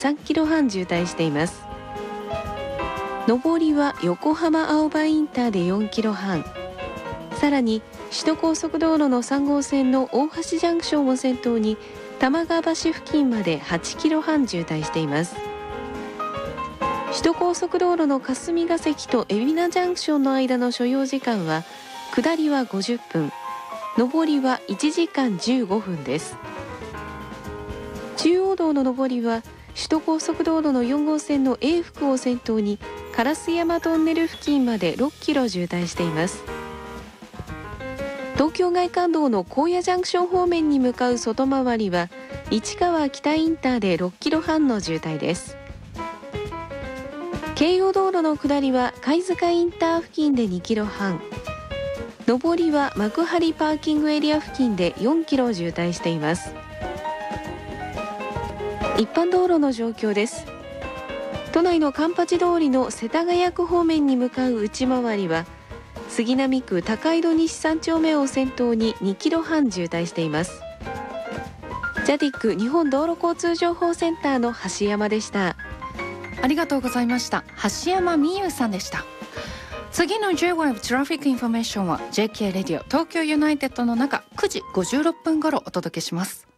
3キロ半渋滞しています。上りは横浜青葉インターで4キロ半、さらに首都高速道路の3号線の大橋ジャンクションを先頭に玉川橋付近まで8キロ半渋滞しています。首都高速道路の霞ヶ関と海老名ジャンクションの間の所要時間は下りは50分、上りは1時間15分です。中央道の上りは首都高速道路の4号線の永福を先頭に烏山トンネル付近まで6キロ渋滞しています。東京外環道の高野ジャンクション方面に向かう外回りは市川北インターで6キロ半の渋滞です。京葉道路の下りは貝塚インター付近で2キロ半、上りは幕張パーキングエリア付近で4キロ渋滞しています。一般道路の状況です。都内の環八通りの世田谷区方面に向かう内回りは杉並区高井戸西3丁目を先頭に2キロ半渋滞しています。ジャディック日本道路交通情報センターの橋山でした。 ありがとうございました。橋山美優さんでした。次の J-Wave トラフィックインフォメーションは JK レディオ東京ユナイテッドの中9時56分頃お届けします。